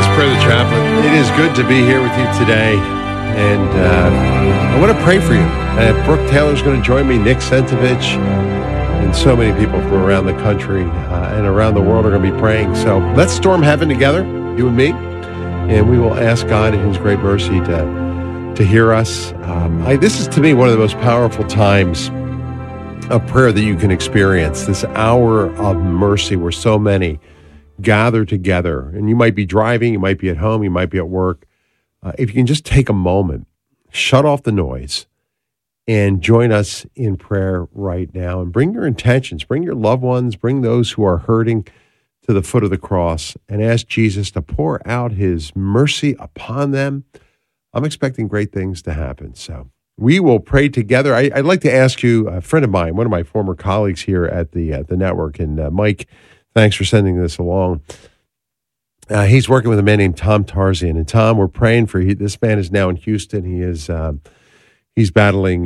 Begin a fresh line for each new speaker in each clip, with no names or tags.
Let's pray the chaplain. It is good to be here with you today. And I want to pray for you. Brooke Taylor's going to join me, Nick Sentovich, and so many people from around the country and around the world are going to be praying. So let's storm heaven together, you and me, and we will ask God in his great mercy to hear us. This is, to me, one of the most powerful times of prayer that you can experience, this hour of mercy where so many gather together. And you might be driving, you might be at home, you might be at work. If you can just take a moment, shut off the noise, and join us in prayer right now. And bring your intentions, bring your loved ones, bring those who are hurting to the foot of the cross, and ask Jesus to pour out his mercy upon them. I'm expecting great things to happen. So we will pray together. I'd like to ask you, a friend of mine, one of my former colleagues here at the network, and Mike, thanks for sending this along. He's working with a man named Tom Tarzian. And Tom, we're praying for you. This man is now in Houston. He is he's battling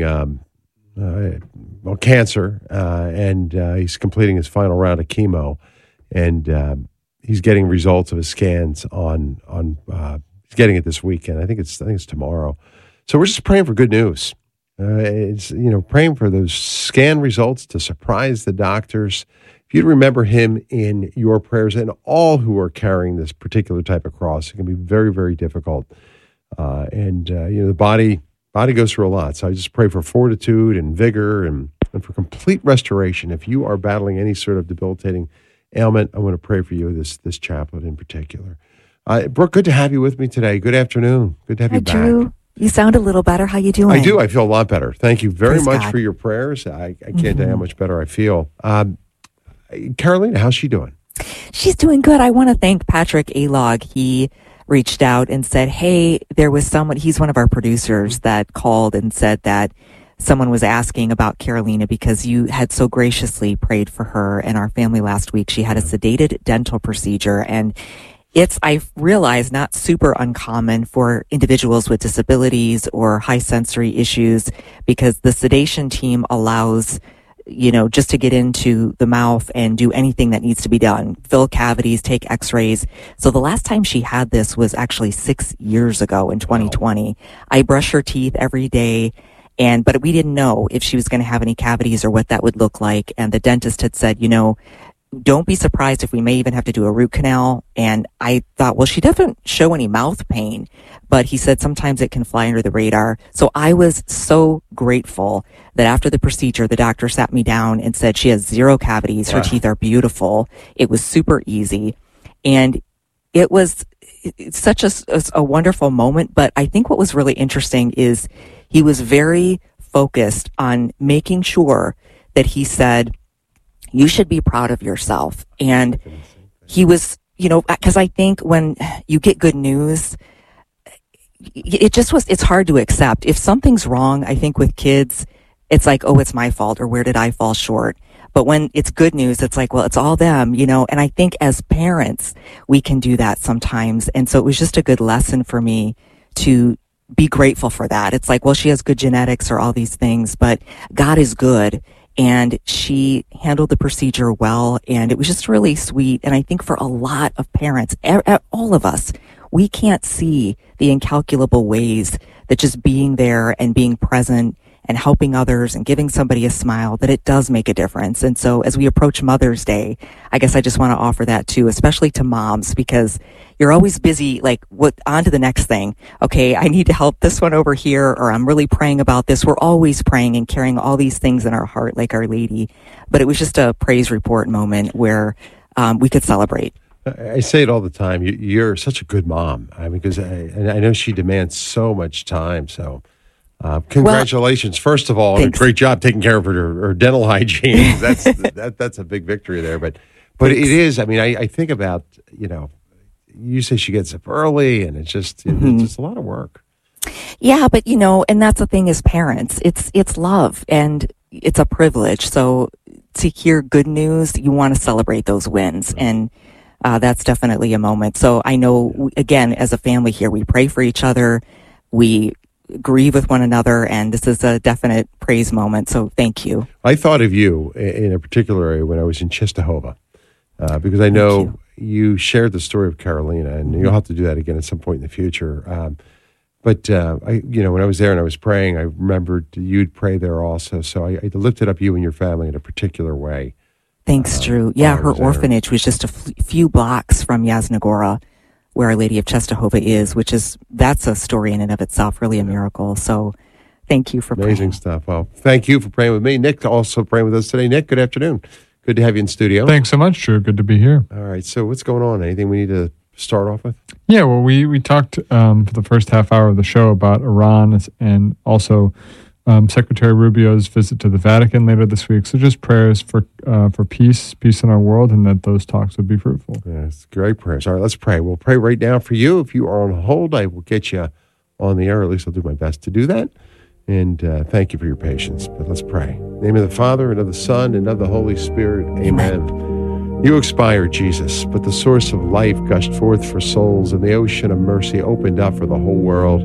cancer, and he's completing his final round of chemo. And he's getting results of his scans on he's getting it this weekend. I think it's tomorrow. So we're just praying for good news. It's praying for those scan results to surprise the doctors. If you'd remember him in your prayers, and all who are carrying this particular type of cross, it can be very, very difficult. The body goes through a lot. So I just pray for fortitude and vigor and for complete restoration. If you are battling any sort of debilitating ailment, I want to pray for you, this chaplain in particular. Brooke, good to have you with me today. Good afternoon. Good to have you back.
Drew. You sound a little better. How you doing?
I do. I feel a lot better. Thank you very much for your prayers. I can't tell you how much better I feel. Carolina, how's she doing?
She's doing good. I want to thank Patrick Alog. He reached out and said, hey, there was someone, he's one of our producers, that called and said that someone was asking about Carolina because you had so graciously prayed for her and our family last week. She had a sedated dental procedure, and it's, I realize, not super uncommon for individuals with disabilities or high sensory issues, because the sedation team allows, just to get into the mouth and do anything that needs to be done, fill cavities, take x-rays. So the last time she had this was actually 6 years ago in 2020. Wow. I brush her teeth every day, but we didn't know if she was going to have any cavities or what that would look like. And the dentist had said, don't be surprised if we may even have to do a root canal. And I thought, well, she doesn't show any mouth pain, but he said sometimes it can fly under the radar. So I was so grateful that after the procedure, the doctor sat me down and said she has 0 cavities. Her teeth are beautiful. It was super easy. And it's such a wonderful moment. But I think what was really interesting is he was very focused on making sure that he said, you should be proud of yourself. And he was, because I think when you get good news, it's hard to accept. If something's wrong, I think with kids, it's like, oh, it's my fault, or where did I fall short? But when it's good news, it's like, well, it's all them, and I think as parents, we can do that sometimes. And so it was just a good lesson for me to be grateful for that. It's like, well, she has good genetics or all these things, but God is good. And she handled the procedure well, and it was just really sweet. And I think for a lot of parents, all of us, we can't see the incalculable ways that just being there and being present and helping others and giving somebody a smile, that it does make a difference. And so as we approach Mother's Day, I guess I just want to offer that too, especially to moms, because you're always busy, on to the next thing. Okay, I need to help this one over here, or I'm really praying about this. We're always praying and carrying all these things in our heart like Our Lady. But it was just a praise report moment where we could celebrate.
I say it all the time. You're such a good mom. Because I know she demands so much time. So congratulations, first of all.
Thanks.
Great job taking care of her dental hygiene. That's a big victory there. But it is. I think about, you say she gets up early, and it's just a lot of work.
Yeah, but and that's the thing as parents. It's love, and it's a privilege. So to hear good news, you want to celebrate those wins, and that's definitely a moment. So I know, again, as a family here, we pray for each other, we grieve with one another, and this is a definite praise moment. So thank you.
I thought of you in a particular area when I was in Czestochowa, because I know you shared the story of Carolina, and you'll have to do that again at some point in the future. But when I was there and I was praying, I remembered you'd pray there also. So I lifted up you and your family in a particular way.
Thanks, Drew. Yeah, her orphanage was just a few blocks from Yasna Gora, where Our Lady of Czestochowa is, that's a story in and of itself, really a miracle. So thank you for praying.
Amazing stuff. Well, thank you for praying with me. Nick also praying with us today. Nick, good afternoon. Good to have you in studio.
Thanks so much, Drew. Good to be here.
All right. So what's going on? Anything we need to start off with?
Yeah, well, we talked for the first half hour of the show about Iran and also Secretary Rubio's visit to the Vatican later this week. So just prayers for peace in our world, and that those talks would be fruitful.
Yes, great prayers. All right, let's pray. We'll pray right now for you. If you are on hold, I will get you on the air. At least I'll do my best to do that. And thank you for your patience. But let's pray. In the name of the Father, and of the Son, and of the Holy Spirit. Amen. You expired, Jesus, but the source of life gushed forth for souls, and the ocean of mercy opened up for the whole world.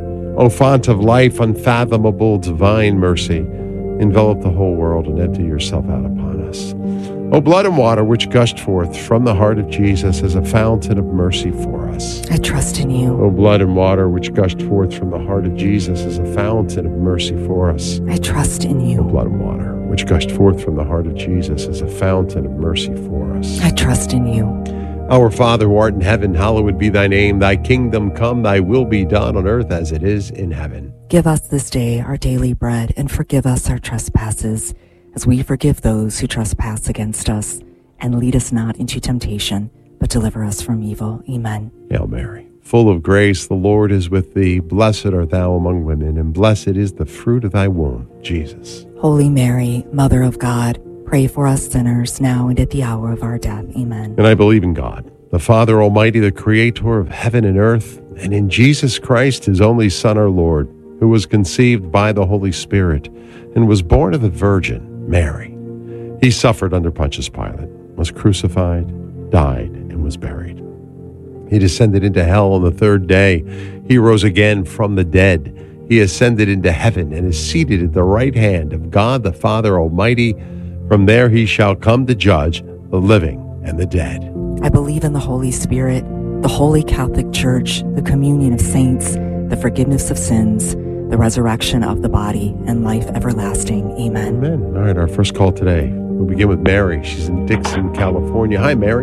O font of life, unfathomable divine mercy, envelop the whole world and empty yourself out upon us. O blood and water which gushed forth from the heart of Jesus as a fountain of mercy for us.
I trust in you.
O blood and water which gushed forth from the heart of Jesus as a fountain of mercy for us.
I trust in you.
O blood and water which gushed forth from the heart of Jesus as a fountain of mercy for us.
I trust in you.
Our Father who art in heaven, hallowed be thy name. Thy kingdom come, thy will be done on earth as it is in heaven.
Give us this day our daily bread, and forgive us our trespasses, as we forgive those who trespass against us. And lead us not into temptation, but deliver us from evil. Amen.
Hail Mary, full of grace, the Lord is with thee. Blessed art thou among women, and blessed is the fruit of thy womb, Jesus.
Holy Mary, Mother of God, pray for us sinners, now and at the hour of our death. Amen.
And I believe in God, the Father Almighty, the Creator of heaven and earth, and in Jesus Christ, his only Son, our Lord, who was conceived by the Holy Spirit and was born of the Virgin Mary. He suffered under Pontius Pilate, was crucified, died, and was buried. He descended into hell on the third day. He rose again from the dead. He ascended into heaven and is seated at the right hand of God the Father Almighty. From there he shall come to judge the living and the dead.
I believe in the Holy Spirit, the Holy Catholic Church, the communion of saints, the forgiveness of sins, the resurrection of the body, and life everlasting. Amen.
Amen. All right, our first call today. We'll begin with Mary. She's in Dixon, California. Hi, Mary.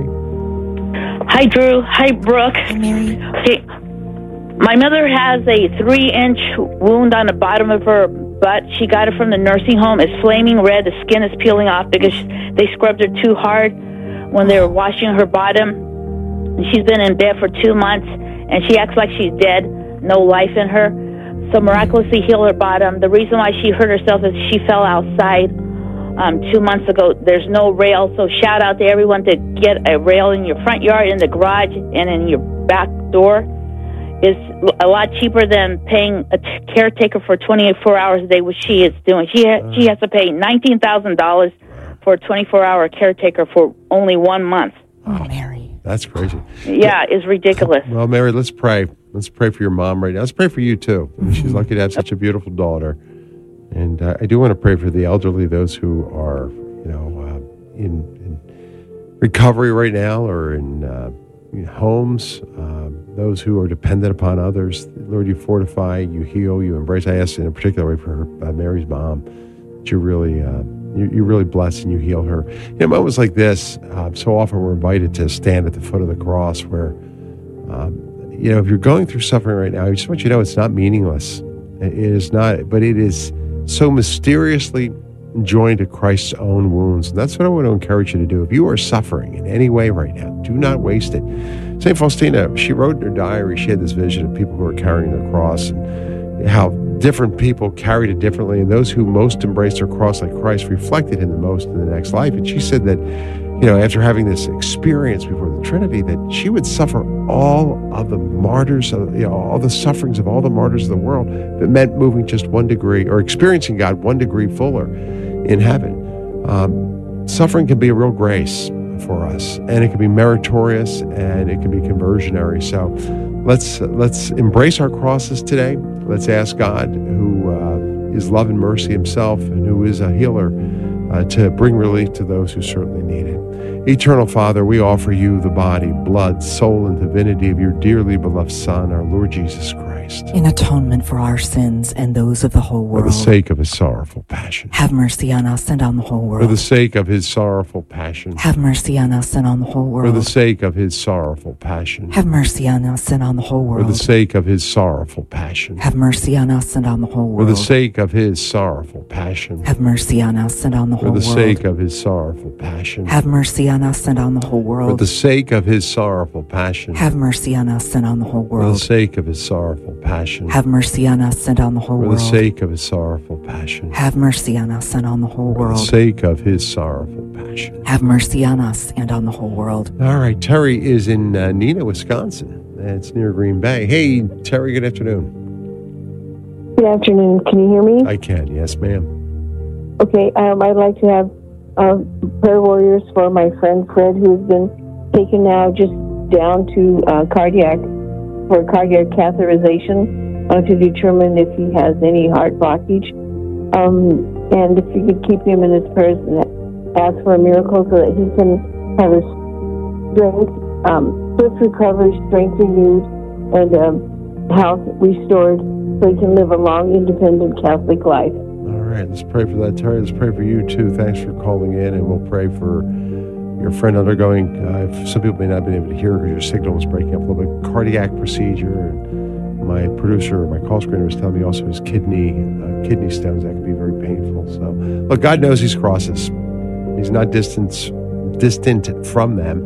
Hi, Drew. Hi, Brooke.
Hi, Mary.
Okay. My mother has a 3-inch wound on the bottom of her butt. She got it from the nursing home. It's flaming red. The skin is peeling off because they scrubbed her too hard when they were washing her bottom. She's been in bed for 2 months, and she acts like she's dead, no life in her. So miraculously heal her bottom. The reason why she hurt herself is she fell outside 2 months ago. There's no rail, so shout out to everyone to get a rail in your front yard, in the garage, and in your back door. It's a lot cheaper than paying a caretaker for 24 hours a day, which she is doing. She has to pay $19,000 for a 24-hour caretaker for only 1 month.
Oh, Mary.
That's crazy.
Yeah, it's ridiculous.
Well, Mary, let's pray. Let's pray for your mom right now. Let's pray for you, too. I mean, she's lucky to have such a beautiful daughter. And I do want to pray for the elderly, those who are, in recovery right now or in homes, those who are dependent upon others. Lord, you fortify, you heal, you embrace. I ask in a particular way for her, Mary's mom, that you really, you really bless and you heal her. Moments like this, so often we're invited to stand at the foot of the cross where, if you're going through suffering right now, I just want you to know it's not meaningless. It is not, but it is so mysteriously joined to Christ's own wounds. And that's what I want to encourage you to do. If you are suffering in any way right now, do not waste it. St. Faustina, she wrote in her diary, she had this vision of people who were carrying their cross and how different people carried it differently. And those who most embraced their cross like Christ reflected him the most in the next life. And she said that, after having this experience before the Trinity, that she would suffer all of the martyrs, all the sufferings of all the martyrs of the world. That meant moving just 1 degree or experiencing God 1 degree fuller in heaven. Suffering can be a real grace for us, and it can be meritorious, and it can be conversionary. So let's embrace our crosses today. Let's ask God, who is love and mercy himself and who is a healer, to bring relief to those who certainly need it. Eternal Father, we offer you the body, blood, soul, and divinity of your dearly beloved Son, our Lord Jesus Christ.
In atonement for our sins and those of the whole world.
For the sake of his sorrowful passion.
Have mercy on us and on the whole world.
For the sake of his sorrowful passion.
Have mercy on us and on the whole world.
For the sake of his sorrowful passion.
Have mercy on us and on the whole world.
For the sake of his sorrowful passion.
Have mercy on us and on the whole
For
world.
the sake of his sorrowful passion.
Have mercy on us and on the whole
For
world.
the sake of his sorrowful passion.
Have mercy on us and on the whole world.
For the sake of his sorrowful passion.
Have mercy on us and on the whole
For the
world.
sake of his sorrowful passion.
Have mercy on us and on the whole
For the
world.
sake of his sorrowful passion.
Have mercy on us and on the whole
For the
world.
sake of his sorrowful passion.
Have mercy on us and on the whole world.
All right, Terry is in Neenah, Wisconsin. It's near Green Bay. Hey, Terry, good afternoon.
Good afternoon. Can you hear me?
I can, yes, ma'am.
Okay. I'd like to have prayer warriors for my friend Fred, who's been taken now just down to cardiac catheterization to determine if he has any heart blockage. And if you could keep him in his prayers and ask for a miracle so that he can have his strength, swift recovery, strength renewed, and health restored so he can live a long, independent Catholic life.
All right, let's pray for that, Terry. Let's pray for you, too. Thanks for calling in, and we'll pray for your friend undergoing, some people may not have been able to hear because your signal was breaking up a little bit, cardiac procedure. And my producer, my call screener, was telling me also his kidney stones. That can be very painful. So, look, God knows these crosses. He's not distant from them,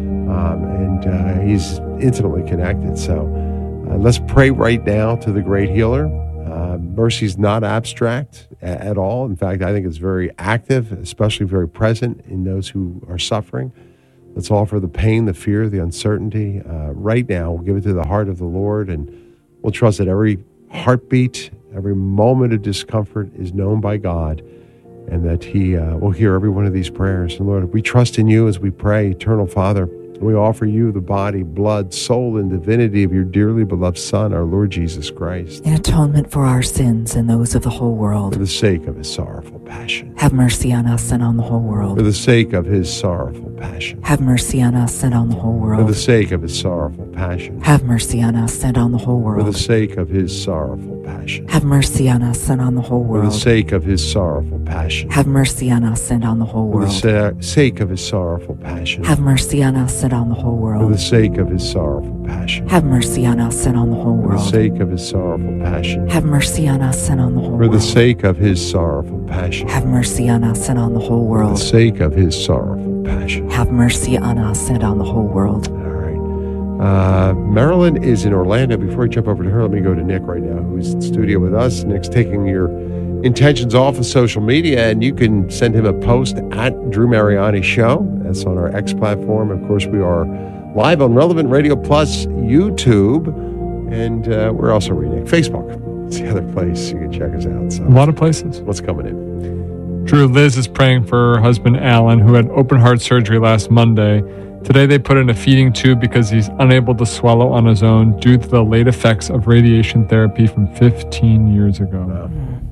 and he's intimately connected. So let's pray right now to the great healer. Mercy's not abstract at all. In fact, I think it's very active, especially very present in those who are suffering. Let's offer the pain, the fear, the uncertainty. Right now, we'll give it to the heart of the Lord, and we'll trust that every heartbeat, every moment of discomfort is known by God, and that he will hear every one of these prayers. And Lord, we trust in you as we pray. Eternal Father, we offer you the body, blood, soul, and divinity of your dearly beloved Son, our Lord Jesus Christ.
In atonement for our sins and those of the whole
For
world.
the sake of his sorrowful passion.
Have mercy on us and on the whole
For
world.
the sake of his sorrowful passion.
Have mercy on us and on the whole
For the
world.
sake of his sorrowful passion.
Have mercy on us and on the whole
For the
world.
sake of his sorrowful passion.
Have mercy on us and on the whole
For the
world.
sake of his sorrowful passion.
Have mercy on us and on the whole
For
world.
the sake of his sorrowful passion.
Have mercy on us and on the whole
For
world.
the sake of his sorrowful passion.
Have mercy on us and on the whole
For the
world.
sake of his sorrowful passion.
Have mercy on us and on the whole
For the
world.
sake of his sorrowful passion.
Have mercy on us and on the whole
For the
world.
sake of his sorrowful passion.
Have mercy on us and on the whole world.
All right. Marilyn is in Orlando. Before I jump over to her, let me go to Nick right now, who's in studio with us. Nick's taking your intentions off of social media, and you can send him a post at Drew Mariani Show. That's on our X platform. Of course, we are live on Relevant Radio Plus YouTube, and we're also reading Facebook. It's the other place you can check us out. So,
A lot of places.
what's coming in?
Drew, Liz is praying for her husband, Alan, who had open heart surgery last Monday. Today, they put in a feeding tube because he's unable to swallow on his own due to the late effects of radiation therapy from 15 years ago.
Wow.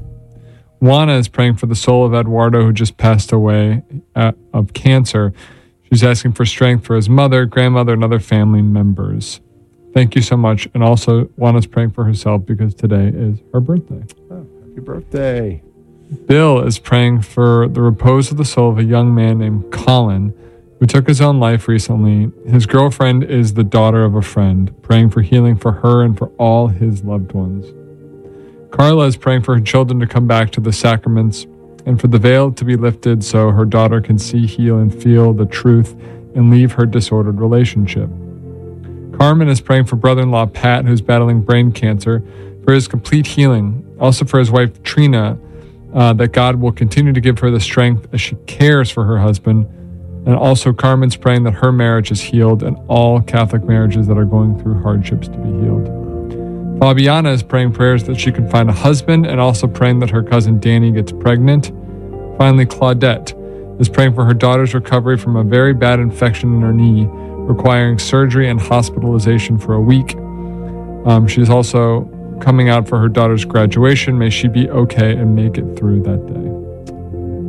Juana is praying for the soul of Eduardo, who just passed away of cancer. She's asking for strength for his mother, grandmother, and other family members. Thank you so much. And also, Juana's praying for herself because today is her birthday.
Oh, happy birthday.
Bill is praying for the repose of the soul of a young man named Colin, who took his own life recently. His girlfriend is the daughter of a friend, praying for healing for her and for all his loved ones. Carla is praying for her children to come back to the sacraments and for the veil to be lifted so her daughter can see, heal, and feel the truth and leave her disordered relationship. Carmen is praying for brother-in-law Pat, who's battling brain cancer, for his complete healing. Also for his wife Trina, that God will continue to give her the strength as she cares for her husband. And also Carmen's praying that her marriage is healed and all Catholic marriages that are going through hardships to be healed. Fabiana is praying prayers that she can find a husband and also praying that her cousin Danny gets pregnant. Finally, Claudette is praying for her daughter's recovery from a very bad infection in her knee, requiring surgery and hospitalization for a week. She's also coming out for her daughter's graduation. May she be okay and make it through that day.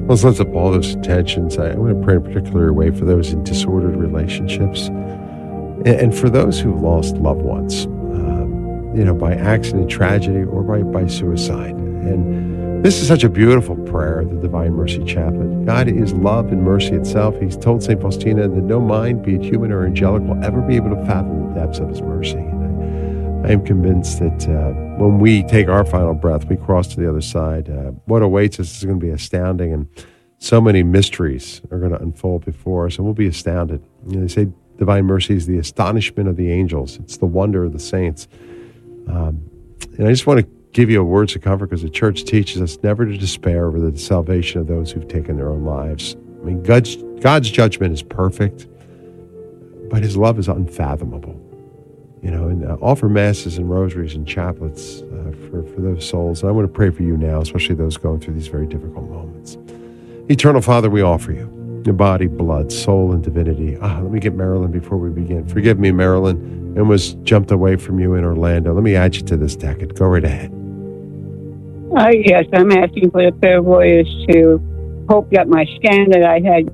Let's lift up all those intentions. I want to pray in a particular way for those in disordered relationships and for those who've lost loved ones, by accident, tragedy, or by suicide. And this is such a beautiful prayer, the Divine Mercy Chaplet. God is love and mercy itself. He's told St. Faustina that no mind, be it human or angelic, will ever be able to fathom the depths of his mercy. And I am convinced that when we take our final breath, we cross to the other side. What awaits us is going to be astounding, and so many mysteries are going to unfold before us, and we'll be astounded. They say Divine Mercy is the astonishment of the angels. It's the wonder of the saints. And I just want to give you words of comfort, because the church teaches us never to despair over the salvation of those who've taken their own lives. I mean, God's judgment is perfect, but his love is unfathomable. And offer masses and rosaries and chaplets for those souls. And I want to pray for you now, especially those going through these very difficult moments. Eternal Father, we offer you your body, blood, soul, and divinity. Let me get Marilyn before we begin. Forgive me, Marilyn, and was jumped away from you in Orlando. Let me add you to this decade. Go right ahead.
Yes, I'm asking for the prayer warriors to hope that my scan that I had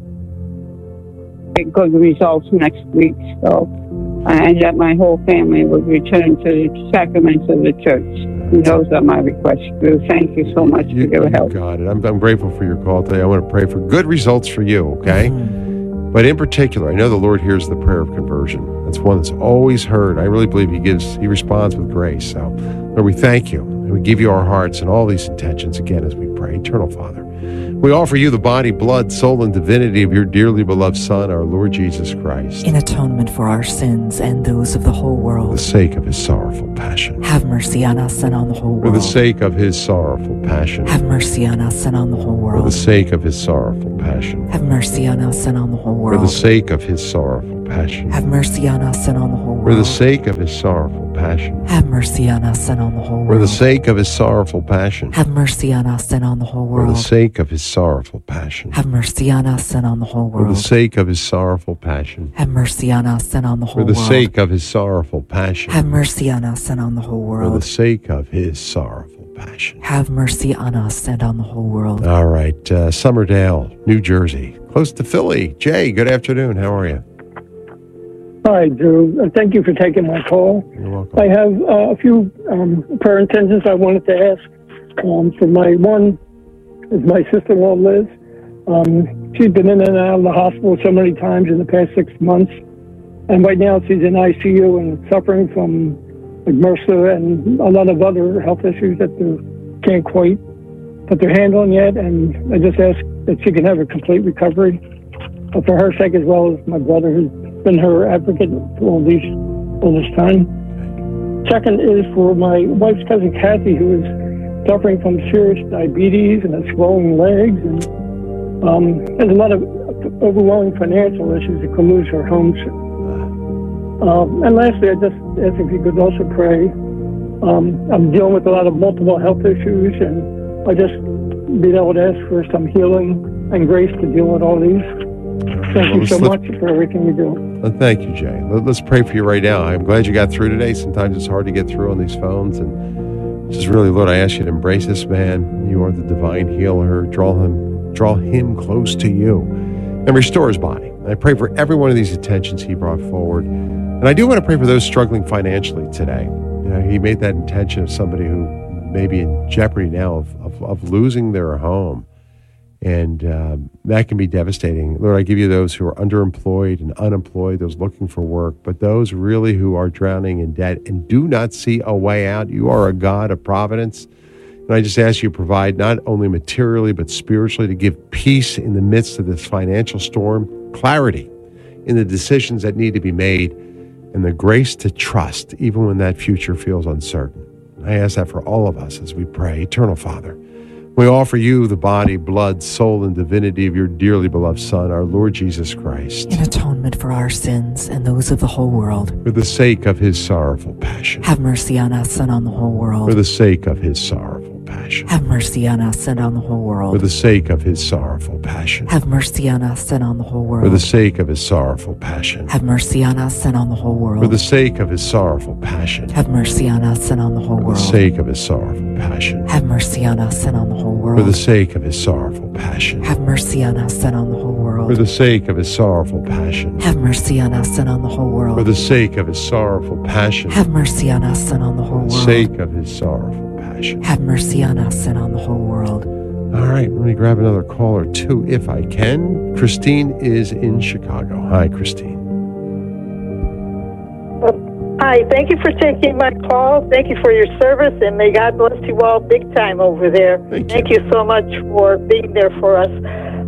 get good results next week, and that my whole family would return to the sacraments of the church. And those are my requests. Thank you so much for your help.
Got it. I'm grateful for your call today. I want to pray for good results for you, okay? Mm-hmm. But in particular, I know the Lord hears the prayer of conversion. That's one that's always heard. I really believe he responds with grace. So, Lord, we thank you. And we give you our hearts and all these intentions again as we pray. Eternal Father, we offer you the body, blood, soul, and divinity of your dearly beloved Son, our Lord Jesus Christ,
in atonement for our sins and those of the whole world.
For the sake of his sorrowful passion.
Have mercy on us and on the whole world.
For the sake of his sorrowful passion.
Have mercy on us and on the whole world.
For the sake of his sorrowful passion.
Have mercy on us and on the whole world.
For the sake of his sorrowful passion.
Have mercy on us and on the whole world.
For the sake of his sorrowful passion.
Have mercy on us and on the whole world.
For the sake of his sorrowful passion.
Have mercy on us and on the whole world.
For the sake of his sorrowful passion.
Have mercy on us and on the whole world.
For the sake of his sorrowful passion.
Have mercy on us and on the whole world.
For the sake of his sorrowful passion.
Have mercy on us and on the whole world.
For the sake of his sorrowful passion.
Have mercy on us and on the whole world.
All right. Somerdale, New Jersey, close to Philly. Jay, good afternoon. How are you?
Hi, Drew. Thank you for taking my call.
You're welcome.
I have a few prayer intentions I wanted to ask. For my one is my sister-in-law, Liz. She's been in and out of the hospital so many times in the past 6 months. And right now she's in ICU and suffering from MRSA and a lot of other health issues that they can't quite put their hand on yet. And I just ask that she can have a complete recovery for her sake, as well as my brother, who's been her advocate for all this time. Second is for my wife's cousin Kathy, who is suffering from serious diabetes and has swollen legs, and has a lot of overwhelming financial issues that could lose her home soon. And lastly, I just ask if you could also pray. I'm dealing with a lot of multiple health issues, and I just be able to ask for some healing and grace to deal with all these. Thank you so much for everything you do.
Thank you, Jay. Let's pray for you right now. I'm glad you got through today. Sometimes it's hard to get through on these phones. And just really, Lord, I ask you to embrace this man. You are the divine healer. Draw him close to you and restore his body. I pray for every one of these intentions he brought forward. And I do want to pray for those struggling financially today. He made that intention of somebody who may be in jeopardy now of losing their home. And that can be devastating. Lord, I give you those who are underemployed and unemployed, those looking for work, but those really who are drowning in debt and do not see a way out. You are a God of providence. And I just ask you to provide not only materially, but spiritually, to give peace in the midst of this financial storm, clarity in the decisions that need to be made, and the grace to trust even when that future feels uncertain. I ask that for all of us as we pray. Eternal Father, we offer you the body, blood, soul, and divinity of your dearly beloved Son, our Lord Jesus Christ,
in atonement for our sins and those of the whole world.
For the sake of his sorrowful passion.
Have mercy on us and on the whole world.
For the sake of his sorrowful passion. passion.
Have mercy on us and on the whole world.
For the sake of his sorrowful passion.
Have mercy on us and on the whole world.
For the sake of his sorrowful passion.
Have mercy on us and on the whole world.
For the sake of his sorrowful passion.
Have mercy on us and on the whole
For the
world.
sake of his sorrowful passion.
Have mercy on us and on the whole world.
For the sake of his sorrowful passion.
Have mercy on us and on the whole world.
For the sake of his sorrowful passion.
Have mercy on us and on the whole world.
For the sake of his sorrowful passion.
Have mercy on us and on the whole
For the
world.
sake of his sorrowful passion.
Have mercy on us and on the whole world.
All right, let me grab another call or two if I can. Christine is in Chicago. Hi, Christine.
Hi, thank you for taking my call. Thank you for your service, and may God bless you all big time over there.
Thank
you so much for being there for us.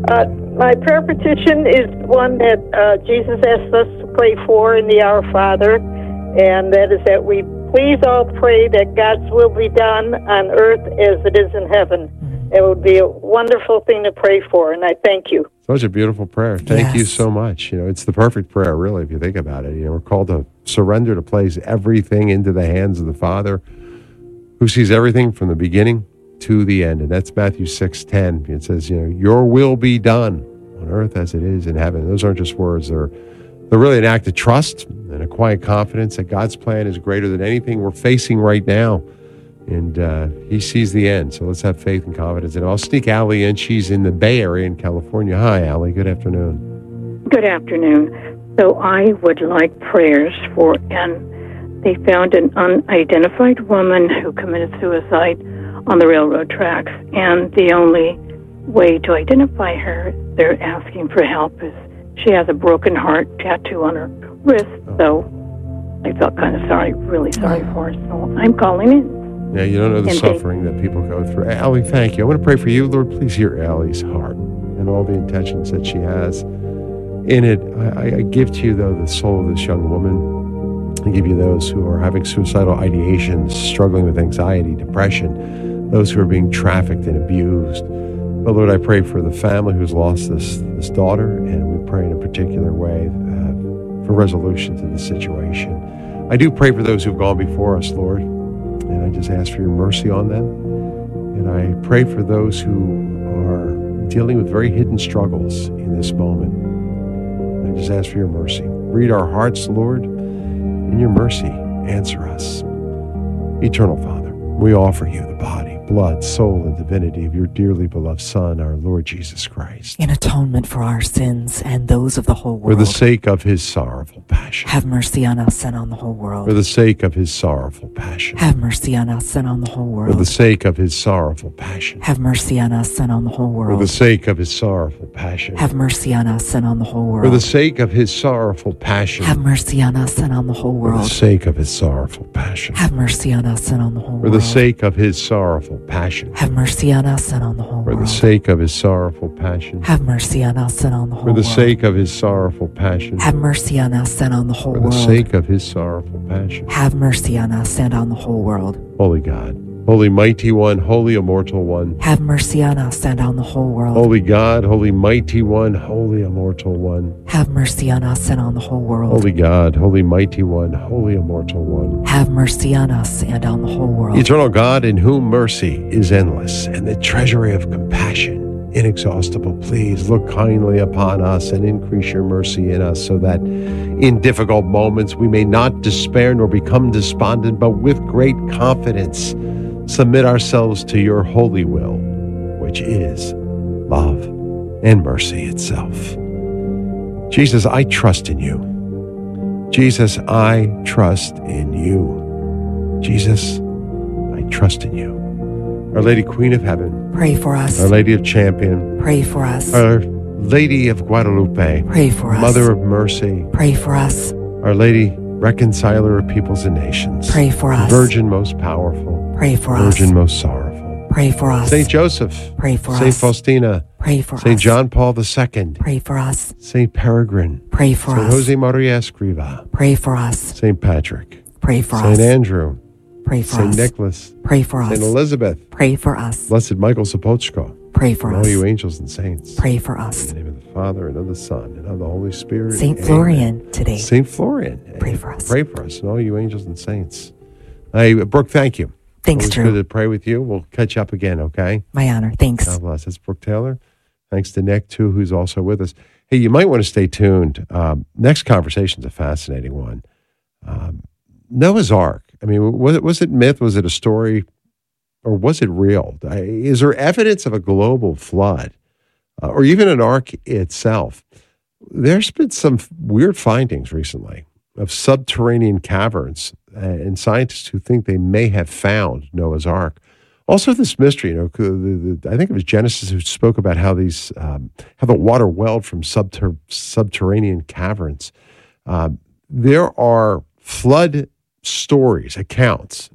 My prayer petition is one that Jesus asked us to pray for in the Our Father, and that is that we please all pray that God's will be done on earth as it is in heaven. It would be a wonderful thing to pray for, and I thank you.
Such a beautiful prayer. Thank you
Yes.
so much. It's the perfect prayer, really, if you think about it. We're called to surrender, to place everything into the hands of the Father, who sees everything from the beginning to the end. And that's Matthew 6:10. It says, your will be done on earth as it is in heaven. Those aren't just words. They're really an act of trust and a quiet confidence that God's plan is greater than anything we're facing right now. And he sees the end. So let's have faith and confidence. And I'll sneak Allie in. She's in the Bay Area in California. Hi, Allie. Good afternoon.
Good afternoon. So I would like prayers for, and they found an unidentified woman who committed suicide on the railroad tracks. And the only way to identify her, they're asking for help, is she has a broken heart tattoo on her wrist. So I felt kind of sorry, really sorry for her. So I'm calling in.
Yeah, you don't know the
And
suffering that people go through. Allie, thank you. I want to pray for you. Lord, please hear Allie's heart and all the intentions that she has in it. I give to you, though, the soul of this young woman. I give you those who are having suicidal ideations, struggling with anxiety, depression, those who are being trafficked and abused. But Lord, I pray for the family who's lost this daughter, and we pray in a particular way for resolution to the situation. I do pray for those who've gone before us, Lord. And I just ask for your mercy on them. And I pray for those who are dealing with very hidden struggles in this moment. And I just ask for your mercy. Read our hearts, Lord. In your mercy, answer us. Eternal Father, we offer you the body, blood, soul, and divinity of your dearly beloved Son, our Lord Jesus Christ.
In atonement for our sins and those of the whole world.
For the sake of his sorrowful passion.
Have mercy on us and on the whole world.
For the sake of his sorrowful passion.
Have mercy on us and on the whole world.
For the sake of his sorrowful passion.
Have mercy on us and on the whole world.
For the sake of his sorrowful passion.
Have mercy on us and on the whole world.
For the sake of his sorrowful passion.
Have mercy on us and on the whole
For
world.
the sake of his sorrowful passion.
Have mercy on us and on the whole
For
world.
the sake of his sorrowful passion.
Have mercy on us and on the whole
For
world.
the sake of his sorrowful passion.
Have mercy on us and on the whole
For the
world.
sake of his sorrowful passion.
Have mercy on us and on the whole
For the
world.
sake of his sorrowful passion.
Have mercy on us and on the whole world.
Holy God, holy mighty one, holy immortal one.
Have mercy on us and on the whole world.
Holy God, holy mighty one, holy immortal one.
Have mercy on us and on the whole world.
Holy God, holy mighty one, holy immortal one.
Have mercy on us and on the whole world.
Eternal God, in whom mercy is endless and the treasury of compassion inexhaustible, please look kindly upon us and increase your mercy in us, so that in difficult moments we may not despair nor become despondent, but with great confidence submit ourselves to your holy will, which is love and mercy itself. Jesus, I trust in you. Jesus, I trust in you. Jesus, I trust in you. Our Lady Queen of Heaven,
Pray for us.
Our Lady of Champion,
Pray for us.
Our Lady of Guadalupe,
Pray for us.
Mother of Mercy,
Pray for us.
Our Lady, Reconciler of peoples and nations,
Pray for us.
Virgin most powerful,
Pray for us.
Virgin most sorrowful,
Pray for us.
Saint Joseph,
Pray for
Saint
us.
Faustina,
Pray for
Saint
us.
John Paul II,
Pray for us.
Saint Peregrine,
Pray for
Saint
us.
Jose Maria Escriva,
Pray for us.
Saint Patrick,
Pray for
Saint
us.
Andrew,
Pray for
Saint
us.
Nicholas,
Pray for us.
Saint Elizabeth,
Pray for us.
Blessed Michael Sapochko,
Pray for
and all
us.
you angels and saints.
Pray for us.
In the name of the Father, and of the Son, and of the Holy Spirit.
Saint
Amen.
Florian today.
Saint Florian.
Pray for us.
Pray for us, and all you angels and saints. Brooke, thank you.
Thanks,
Always
Drew.
good to pray with you. We'll catch up again, okay?
My honor. Thanks.
God bless. That's Brooke Taylor. Thanks to Nick, too, who's also with us. Hey, you might want to stay tuned. Next conversation's a fascinating one. Noah's Ark. I mean, was it myth? Was it a story? Or was it real? Is there evidence of a global flood? Or even an ark itself? There's been some weird findings recently of subterranean caverns and scientists who think they may have found Noah's Ark. Also, this mystery, I think it was Genesis who spoke about how these, how the water welled from subterranean caverns. There are flood stories, accounts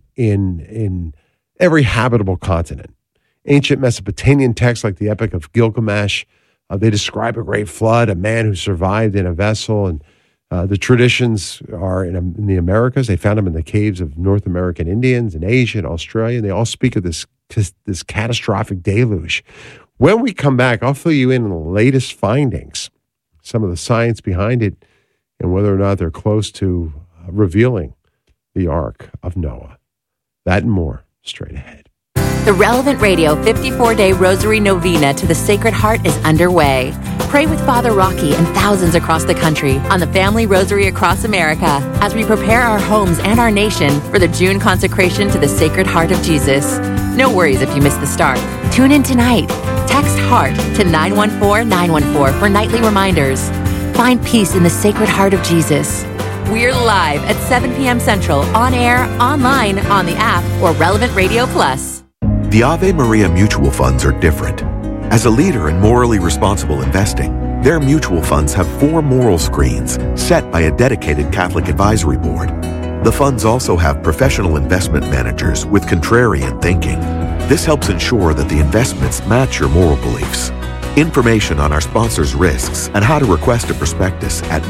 in every habitable continent. Ancient Mesopotamian texts like the Epic of Gilgamesh, they describe a great flood, a man who survived in a vessel, and the traditions are in the Americas. They found them in the caves of North American Indians in Asia and Australia. And they all speak of this catastrophic deluge. When we come back, I'll fill you in on the latest findings, some of the science behind it, and whether or not they're close to revealing the Ark of Noah. That and more straight ahead.
The Relevant Radio 54-Day Rosary Novena to the Sacred Heart is underway. Pray with Father Rocky and thousands across the country on the Family Rosary across America as we prepare our homes and our nation for the June consecration to the Sacred Heart of Jesus. No worries if you miss the start. Tune in tonight. Text HEART to 914-914 for nightly reminders. Find peace in the Sacred Heart of Jesus. We're live at 7 p.m. Central, on air, online, on the app, or Relevant Radio Plus.
The Ave Maria mutual funds are different. As a leader in morally responsible investing, their mutual funds have 4 moral screens set by a dedicated Catholic advisory board. The funds also have professional investment managers with contrarian thinking. This helps ensure that the investments match your moral beliefs. Information on our sponsors' risks and how to request a prospectus at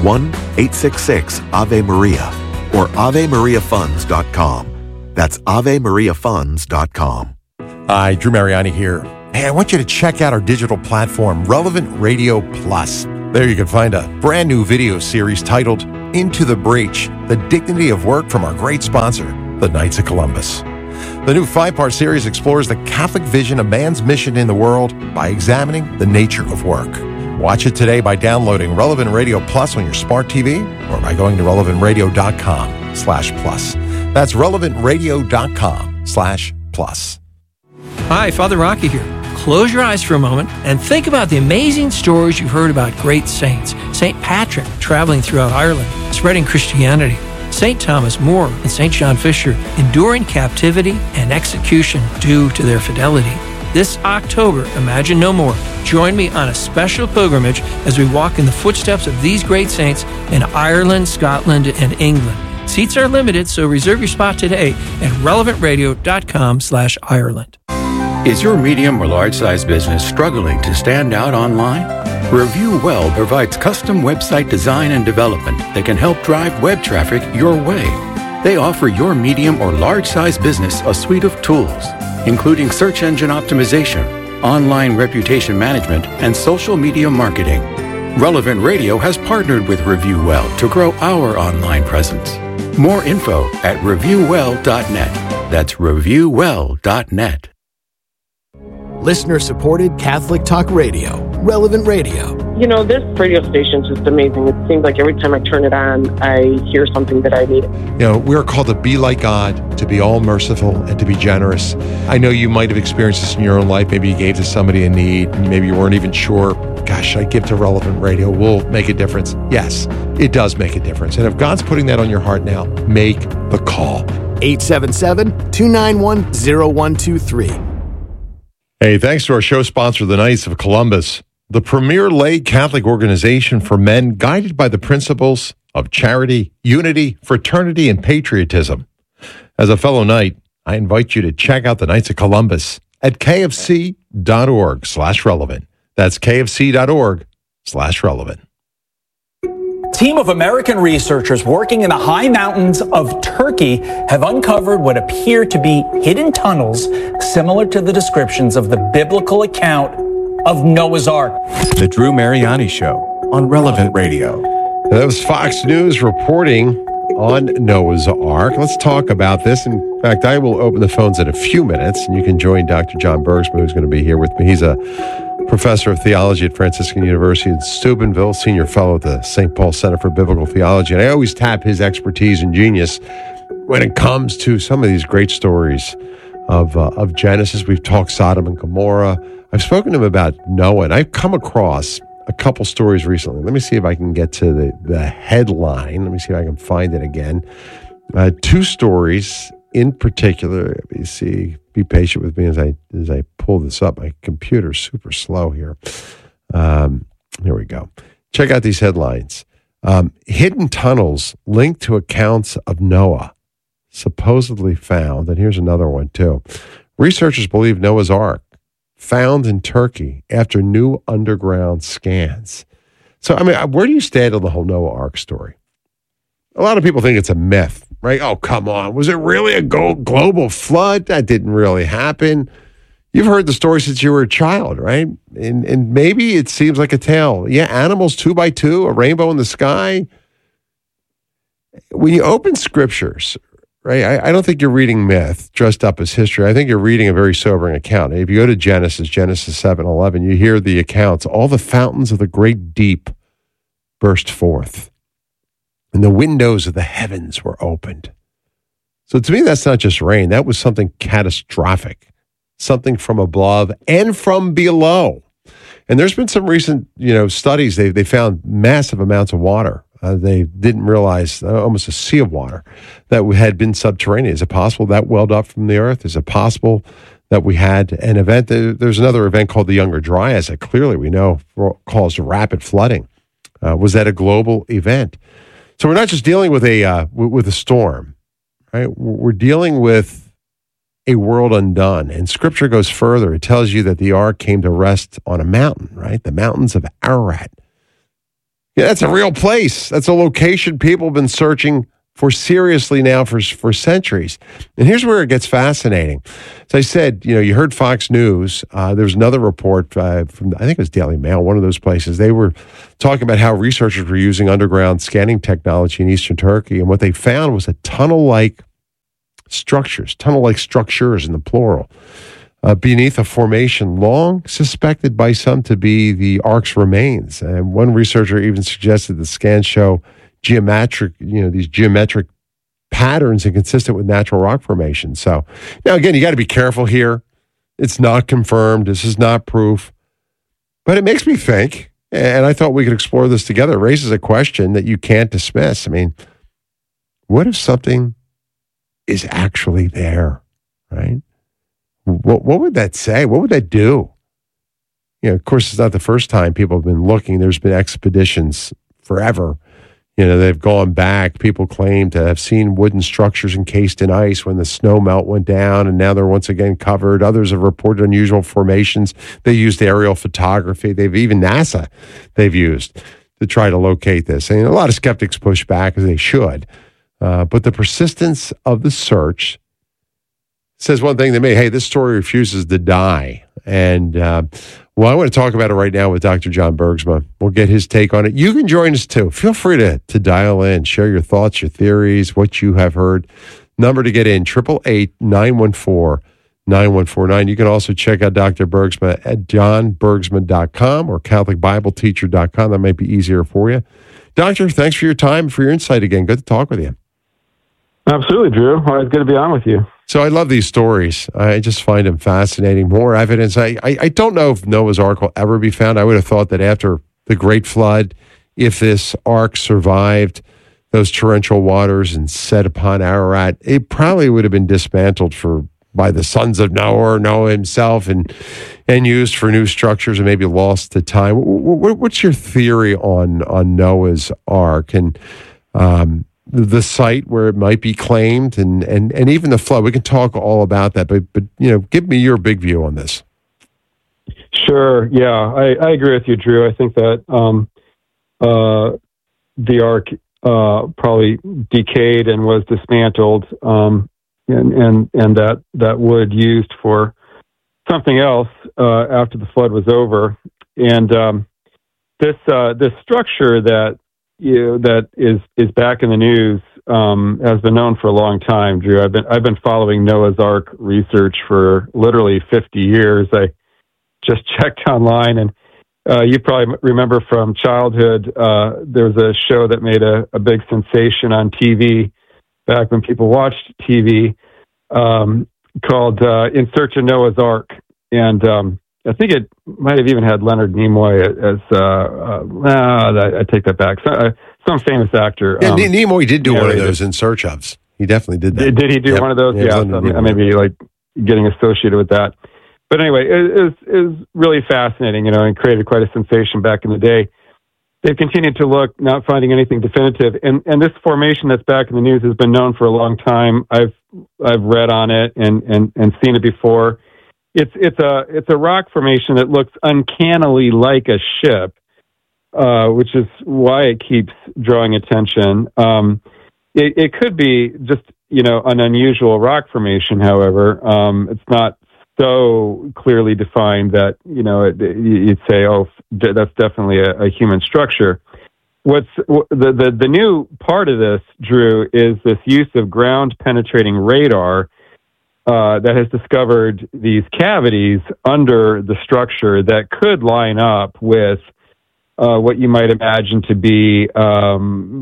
1-866-AVE-MARIA or AveMariaFunds.com. That's AveMariaFunds.com.
Hi, Drew Mariani here. Hey, I want you to check out our digital platform, Relevant Radio Plus. There you can find a brand new video series titled Into the Breach, The Dignity of Work from our great sponsor, the Knights of Columbus. The new 5-part series explores the Catholic vision of man's mission in the world by examining the nature of work. Watch it today by downloading Relevant Radio Plus on your smart TV or by going to relevantradio.com/plus. That's relevantradio.com/plus.
Hi, Father Rocky here. Close your eyes for a moment and think about the amazing stories you've heard about great saints. St. Patrick traveling throughout Ireland, spreading Christianity. St. Thomas More and St. John Fisher enduring captivity and execution due to their fidelity. This October, Imagine No More. Join me on a special pilgrimage as we walk in the footsteps of these great saints in Ireland, Scotland, and England. Seats are limited, so reserve your spot today at relevantradio.com/Ireland.
Is your medium or large-size business struggling to stand out online? Review Well provides custom website design and development that can help drive web traffic your way. They offer your medium or large-size business a suite of tools, including search engine optimization, online reputation management, and social media marketing. Relevant Radio has partnered with Review Well to grow our online presence. More info at reviewwell.net. That's reviewwell.net.
Listener-supported Catholic Talk Radio, Relevant Radio.
You know, this radio station is just amazing. It seems like every time I turn it on, I hear something that I need.
You know, we're called to be like God, to be all merciful, and to be generous. I know you might have experienced this in your own life. Maybe you gave to somebody in need, and maybe you weren't even sure, gosh, I give to Relevant Radio. Will make a difference. Yes, it does make a difference. And if God's putting that on your heart now, make the call.
877-291-0123.
Hey, thanks to our show sponsor, the Knights of Columbus, the premier lay Catholic organization for men guided by the principles of charity, unity, fraternity, and patriotism. As a fellow Knight, I invite you to check out the Knights of Columbus at kfc.org/relevant. That's kfc.org/relevant.
Team of American researchers working in the high mountains of Turkey have uncovered what appear to be hidden tunnels similar to the descriptions of the biblical account of Noah's Ark.
The Drew Mariani Show on Relevant Radio.
That was Fox News reporting on Noah's Ark. Let's talk about this. In fact, I will open the phones in a few minutes, and you can join Dr. John Bergsma, who's going to be here with me. He's a professor of theology at Franciscan University in Steubenville, senior fellow at the St. Paul Center for Biblical Theology. And I always tap his expertise and genius when it comes to some of these great stories of Genesis. We've talked Sodom and Gomorrah. I've spoken to him about Noah, and I've come across a couple stories recently. Let me see if I can get to the headline. Let me see if I can find it again. Two stories in particular. Let me see. Be patient with me as I pull this up. My computer's super slow here. Here we go. Check out these headlines. Hidden tunnels linked to accounts of Noah supposedly found. And here's another one too. Researchers believe Noah's Ark found in Turkey after new underground scans. So, I mean, where do you stand on the whole Noah Ark story? A lot of people think it's a myth, right? Oh, come on. Was it really a global flood? That didn't really happen. You've heard the story since you were a child, right? And maybe it seems like a tale. Yeah, animals 2 by 2, a rainbow in the sky. When you open scriptures, right, I don't think you're reading myth dressed up as history. I think you're reading a very sobering account. If you go to Genesis 7:11, you hear the accounts. All the fountains of the great deep burst forth, and the windows of the heavens were opened. So to me, that's not just rain. That was something catastrophic, something from above and from below. And there's been some recent, studies. They found massive amounts of water. They didn't realize almost a sea of water that had been subterranean. Is it possible that welled up from the earth? Is it possible that we had an event? There's another event called the Younger Dryas that clearly we know caused rapid flooding. Was that a global event? So we're not just dealing with a storm, right? We're dealing with a world undone. And Scripture goes further. It tells you that the ark came to rest on a mountain, right? The mountains of Ararat. Yeah, that's a real place. That's a location people have been searching for seriously now for centuries. And here's where it gets fascinating. As I said, you heard Fox News. There's another report from, I think it was Daily Mail, one of those places. They were talking about how researchers were using underground scanning technology in eastern Turkey. And what they found was a tunnel-like structures in the plural, beneath a formation long suspected by some to be the ark's remains. And one researcher even suggested the scans show these geometric patterns inconsistent with natural rock formation. So now again, you got to be careful here. It's not confirmed. This is not proof, but it makes me think, and I thought we could explore this together. It raises a question that you can't dismiss. I mean, what if something is actually there, right? What would that say? What would that do? Of course, it's not the first time people have been looking. There's been expeditions forever. They've gone back. People claim to have seen wooden structures encased in ice when the snow melt went down, and now they're once again covered. Others have reported unusual formations. They used aerial photography. Even NASA they've used to try to locate this. And a lot of skeptics push back, as they should. But the persistence of the search says one thing to me. Hey, this story refuses to die. And, I want to talk about it right now with Dr. John Bergsma. We'll get his take on it. You can join us, too. Feel free to dial in, share your thoughts, your theories, what you have heard. Number to get in, 888-914-9149. You can also check out Dr. Bergsma at johnbergsma.com or catholicbibleteacher.com. That might be easier for you. Doctor, thanks for your time, for your insight again. Good to talk with you.
Absolutely, Drew. It's good to be on with you.
So I love these stories. I just find them fascinating. More evidence. I don't know if Noah's Ark will ever be found. I would have thought that after the Great Flood, if this ark survived those torrential waters and set upon Ararat, it probably would have been dismantled by the sons of Noah or Noah himself and used for new structures and maybe lost to time. What's your theory on Noah's Ark and the site where it might be claimed and even the flood? We can talk all about that, but give me your big view on this.
Sure. Yeah, I agree with you, Drew. I think that the ark probably decayed and was dismantled, and that wood used for something else after the flood was over. And this structure that is back in the news has been known for a long time, Drew. I've been following Noah's Ark research for literally 50 years. I just checked online, and you probably remember from childhood, there was a show that made a big sensation on TV back when people watched TV, called In Search of Noah's Ark. And I think it might have even had Leonard Nimoy as, I take that back, some famous actor.
Yeah, Nimoy did do one of those, In Search Ofs. He definitely did that.
Did he do one of those? Yeah, I may be like getting associated with that. But anyway, it was really fascinating, and created quite a sensation back in the day. They've continued to look, not finding anything definitive. And this formation that's back in the news has been known for a long time. I've read on it and seen it before. It's a rock formation that looks uncannily like a ship, which is why it keeps drawing attention. It could be just an unusual rock formation. However, it's not so clearly defined that you'd say, oh, that's definitely a human structure. What's the new part of this, Drew, is this use of ground penetrating radar that has discovered these cavities under the structure that could line up with what you might imagine to be I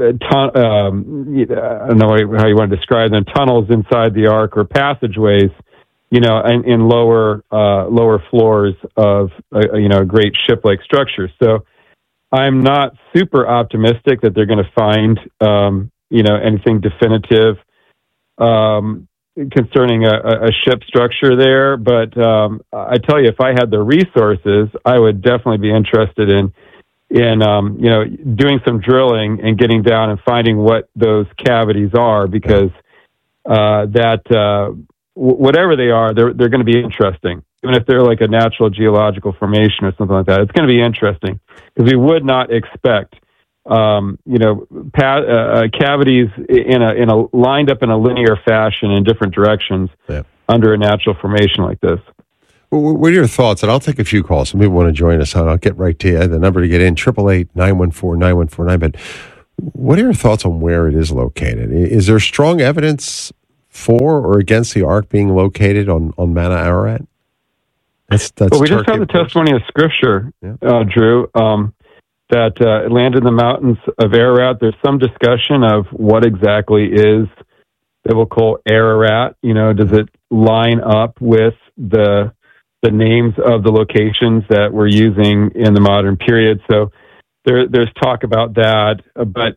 don't know how you want to describe them, tunnels inside the Ark or passageways, in lower floors of a great ship-like structure. So I'm not super optimistic that they're going to find anything definitive concerning a ship structure there. But I tell you, if I had the resources, I would definitely be interested in doing some drilling and getting down and finding what those cavities are, because whatever they are, they're going to be interesting. Even if they're like a natural geological formation or something like that, it's going to be interesting, because we would not expect, cavities in a lined up in a linear fashion in different directions under a natural formation like this.
What are your thoughts? And I'll take a few calls. Some people want to join us, and I'll get right to you. The number to get in, 888-914-9149. But what are your thoughts on where it is located? Is there strong evidence for or against the Ark being located on Mount Ararat? That's
well, we just have the testimony of Scripture, Drew, that it landed in the mountains of Ararat. There's some discussion of what exactly is biblical Ararat. Does it line up with the names of the locations that we're using in the modern period? So there's talk about that, but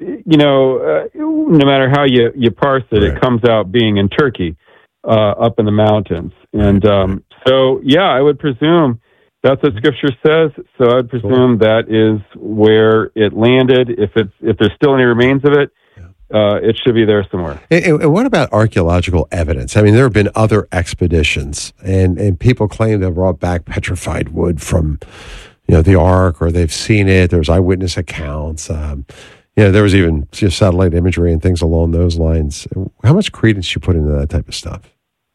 no matter how you parse it, it comes out being in Turkey, up in the mountains. And so I would presume that's what Scripture says. So I'd presume that is where it landed. If there's still any remains of it, it should be there somewhere.
And what about archaeological evidence? I mean, there have been other expeditions, and people claim they've brought back petrified wood from the Ark, or they've seen it. There's eyewitness accounts. There was even satellite imagery and things along those lines. How much credence do you put into that type of stuff?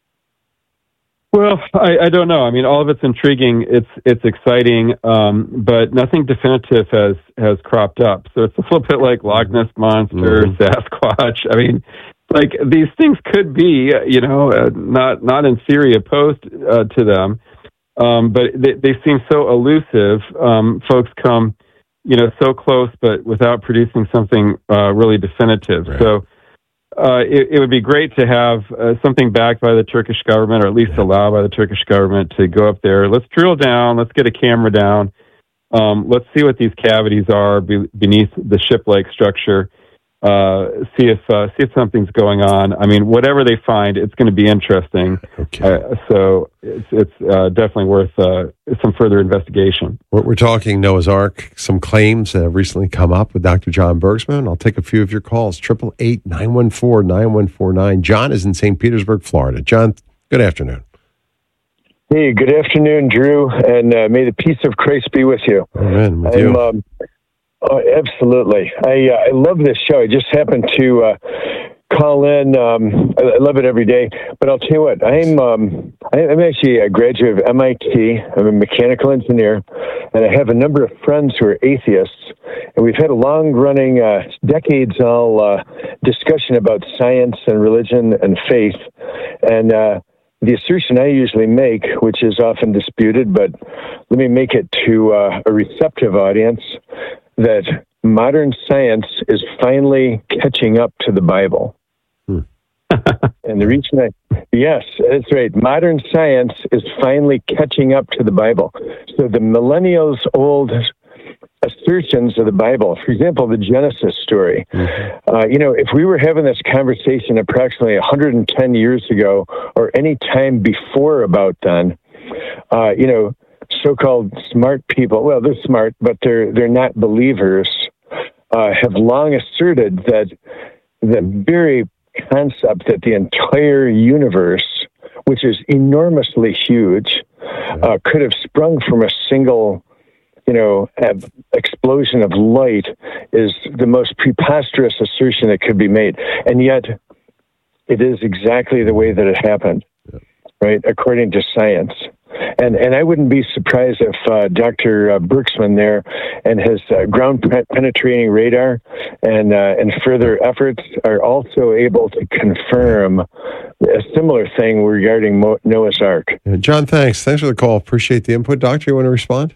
Well, I don't know. I mean, all of it's intriguing. It's exciting, but nothing definitive has cropped up. So it's a little bit like Loch Ness Monster, Sasquatch. I mean, like, these things could be, not in theory opposed to them, but they seem so elusive. Folks come, so close, but without producing something really definitive. Right. So it would be great to have something backed by the Turkish government, or at least allowed by the Turkish government to go up there. Let's drill down. Let's get a camera down. Let's see what these cavities are beneath the ship-like structure. See if something's going on. I mean, whatever they find, it's going to be interesting. Okay. So it's definitely worth some further investigation.
We're talking Noah's Ark. Some claims that have recently come up with Dr. John Bergsman. I'll take a few of your calls. 888-914-9149. John is in St. Petersburg, Florida. John, good afternoon.
Hey, good afternoon, Drew, and may the peace of Christ be with you.
Amen. With you.
Oh, absolutely. I love this show. I just happened to call in. I love it every day. But I'll tell you what, I'm actually a graduate of MIT. I'm a mechanical engineer, and I have a number of friends who are atheists. And we've had a long-running, decades-old discussion about science and religion and faith. And the assertion I usually make, which is often disputed, but let me make it to a receptive audience, that modern science is finally catching up to the Bible. And the reason yes, that's right. Modern science is finally catching up to the Bible. So the millennials old assertions of the Bible, for example, the Genesis story. If we were having this conversation approximately 110 years ago, or any time before about then, so-called smart people, well, they're smart, but they're not believers, have long asserted that the very concept that the entire universe, which is enormously huge, could have sprung from a single explosion of light, is the most preposterous assertion that could be made. And yet it is exactly the way that it happened, right? According to science. And I wouldn't be surprised if Dr. Berksman there and his ground-penetrating radar and further efforts are also able to confirm a similar thing regarding Noah's Ark.
John, thanks. Thanks for the call. Appreciate the input. Doctor, you want to respond?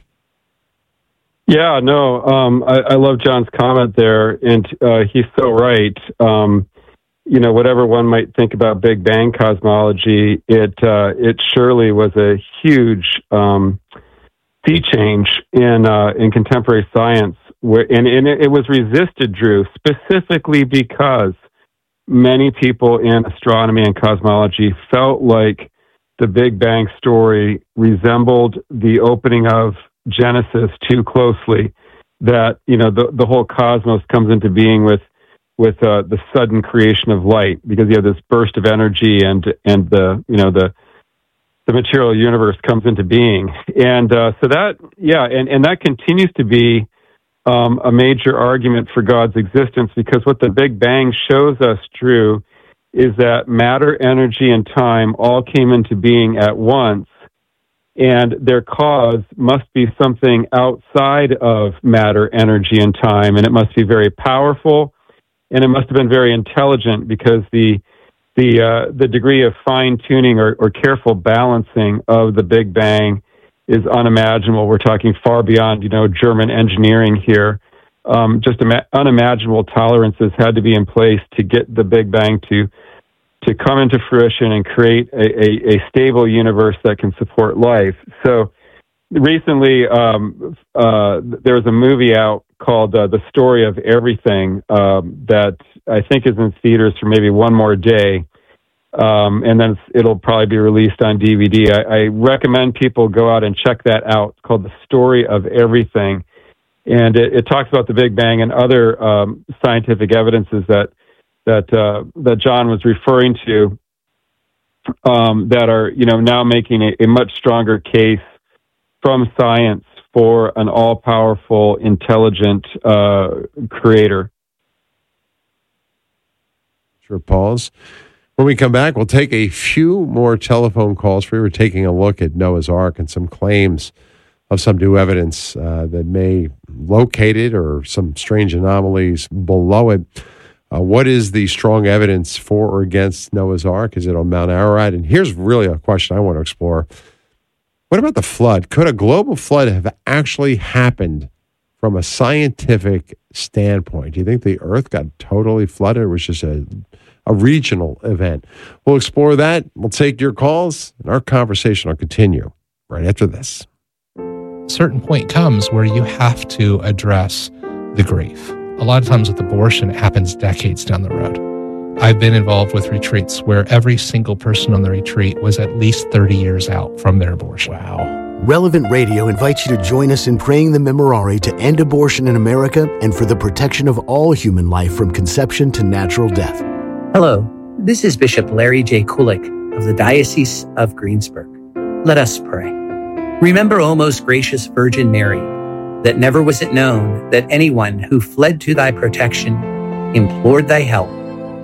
Yeah, no, I love John's comment there, and he's so right. Whatever one might think about Big Bang cosmology, it surely was a huge sea change in contemporary science, and it was resisted, Drew, specifically because many people in astronomy and cosmology felt like the Big Bang story resembled the opening of Genesis too closely, that the whole cosmos comes into being with the sudden creation of light, because you have this burst of energy and the material universe comes into being, and so that and that continues to be a major argument for God's existence, because what the Big Bang shows us, Drew, is that matter, energy, and time all came into being at once. And their cause must be something outside of matter, energy, and time, and it must be very powerful, and it must have been very intelligent, because the degree of fine tuning or careful balancing of the Big Bang is unimaginable. We're talking far beyond German engineering here. Just unimaginable tolerances had to be in place to get the Big Bang to come into fruition and create a stable universe that can support life. So recently, there was a movie out called The Story of Everything that I think is in theaters for maybe one more day, and then it'll probably be released on DVD. I recommend people go out and check that out. It's called The Story of Everything, and it talks about the Big Bang and other scientific evidences that John was referring to, that are now making a much stronger case from science for an all-powerful, intelligent creator.
Sure, pause. When we come back, we'll take a few more telephone calls. We were taking a look at Noah's Ark and some claims of some new evidence that may locate it, or some strange anomalies below it. What is the strong evidence for or against Noah's Ark? Is it on Mount Ararat? And here's really a question I want to explore. What about the flood? Could a global flood have actually happened from a scientific standpoint? Do you think the Earth got totally flooded, or was just a regional event? We'll explore that. We'll take your calls, and our conversation will continue right after this.
A certain point comes where you have to address the grief. A lot of times with abortion, it happens decades down the road. I've been involved with retreats where every single person on the retreat was at least 30 years out from their abortion.
Wow. Relevant Radio invites you to join us in praying the Memorare to end abortion in America and for the protection of all human life from conception to natural death.
Hello, this is Bishop Larry J. Kulik of the Diocese of Greensburg. Let us pray. Remember, O most gracious Virgin Mary, that never was it known that anyone who fled to thy protection, implored thy help,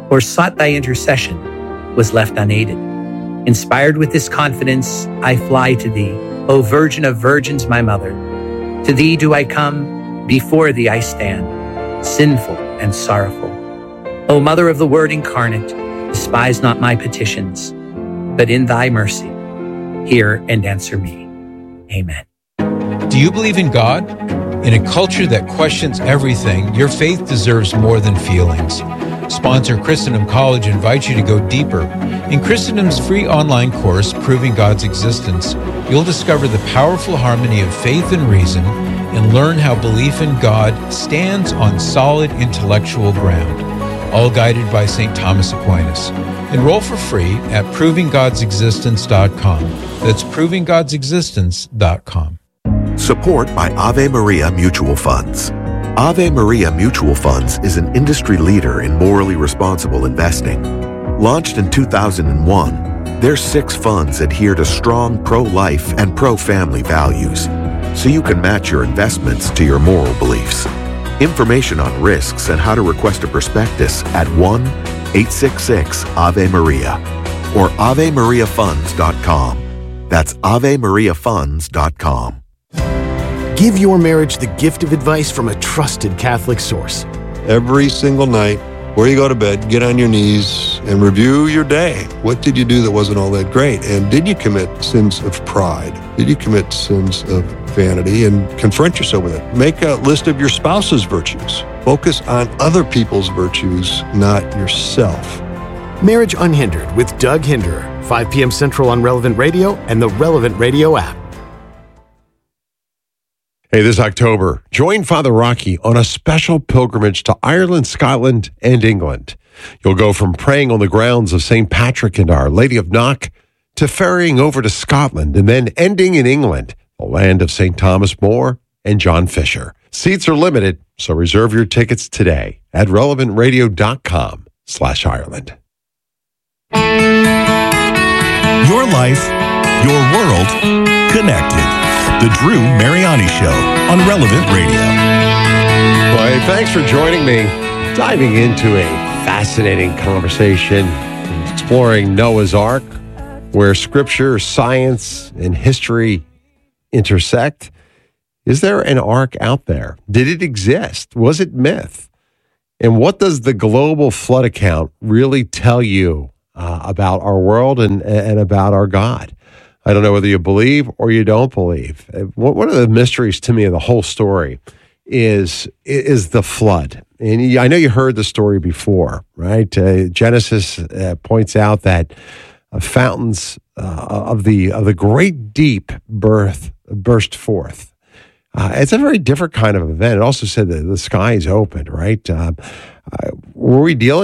or sought thy intercession was left unaided. Inspired with this confidence, I fly to thee, O Virgin of Virgins, my mother. To thee do I come, before thee I stand, sinful and sorrowful. O Mother of the Word incarnate, despise not my petitions, but in thy mercy, hear and answer me. Amen.
Do you believe in God? In a culture that questions everything, your faith deserves more than feelings. Sponsor Christendom College invites you to go deeper. In Christendom's free online course, Proving God's Existence, you'll discover the powerful harmony of faith and reason and learn how belief in God stands on solid intellectual ground, all guided by St. Thomas Aquinas. Enroll for free at provinggodsexistence.com. That's provinggodsexistence.com.
Support by Ave Maria Mutual Funds. Ave Maria Mutual Funds is an industry leader in morally responsible investing. Launched in 2001, their 6 funds adhere to strong pro-life and pro-family values, so you can match your investments to your moral beliefs. Information on risks and how to request a prospectus at 1-866-AVE-MARIA or AveMariaFunds.com. That's AveMariaFunds.com.
Give your marriage the gift of advice from a trusted Catholic source.
Every single night, before you go to bed, get on your knees and review your day. What did you do that wasn't all that great? And did you commit sins of pride? Did you commit sins of vanity? And confront yourself with it. Make a list of your spouse's virtues. Focus on other people's virtues, not yourself.
Marriage Unhindered with Doug Hinderer, 5 p.m. Central on Relevant Radio and the Relevant Radio app.
Hey, this October, join Father Rocky on a special pilgrimage to Ireland, Scotland, and England. You'll go from praying on the grounds of St. Patrick and Our Lady of Knock to ferrying over to Scotland and then ending in England, the land of St. Thomas More and John Fisher. Seats are limited, so reserve your tickets today at relevantradio.com/Ireland.
Your life, your world, connected. The Drew Mariani Show on Relevant Radio.
Well, hey, thanks for joining me. Diving into a fascinating conversation exploring Noah's Ark, where scripture, science, and history intersect. Is there an ark out there? Did it exist? Was it myth? And what does the global flood account really tell you about our world and about our God? I don't know whether you believe or you don't believe. One of the mysteries to me of the whole story is the flood. And I know you heard the story before, right? Genesis points out that fountains of the great deep burst forth. It's a very different kind of event. It also said that the skies opened, right? Were we dealing